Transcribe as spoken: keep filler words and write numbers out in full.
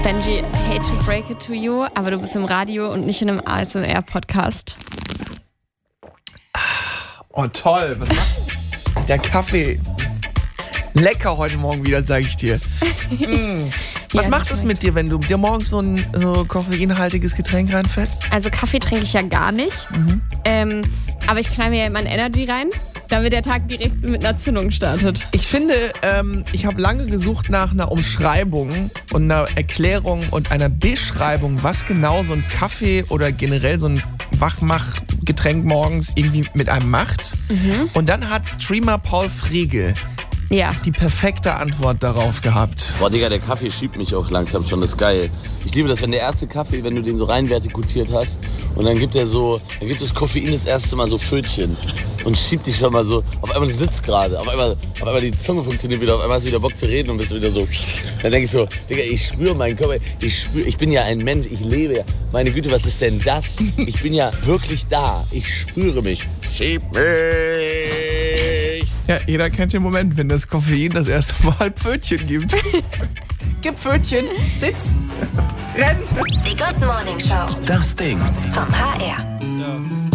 Benji, hate to break it to you, aber du bist im Radio und nicht in einem A S M R-Podcast. Oh, toll. Was macht der Kaffee? Ist lecker heute Morgen wieder, sage ich dir. Mm. Was Ja, macht es mit dir, wenn du dir morgens so ein so koffeinhaltiges Getränk reinfetzt? Also Kaffee trinke ich ja gar nicht, Mhm. ähm, aber ich knall mir ja immer ein Energy rein, damit der Tag direkt mit einer Zündung startet. Ich finde, ähm, ich habe lange gesucht nach einer Umschreibung und einer Erklärung und einer Beschreibung, was genau so ein Kaffee oder generell so ein Wachmachgetränk morgens irgendwie mit einem macht. Mhm. Und dann hat Streamer Paul Frege Ja. die perfekte Antwort darauf gehabt. Boah, Digga, der Kaffee schiebt mich auch langsam schon, das ist geil. Ich liebe das, wenn der erste Kaffee, wenn du den so rein vertikutiert hast und dann gibt er so, dann gibt das Koffein das erste Mal so Pfötchen und schiebt dich schon mal so, auf einmal du sitzt gerade, auf einmal, auf einmal die Zunge funktioniert wieder, auf einmal hast du wieder Bock zu reden und bist wieder so, dann denke ich so, Digga, ich spüre meinen Körper, ich spüre, ich bin ja ein Mensch, ich lebe ja, meine Güte, was ist denn das? Ich bin ja wirklich da, ich spüre mich, schieb mich. Ja, jeder kennt den Moment, wenn das Koffein das erste Mal Pfötchen gibt. Gib Pfötchen, sitz, renn. Die Good Morning Show Das Ding. vom H R.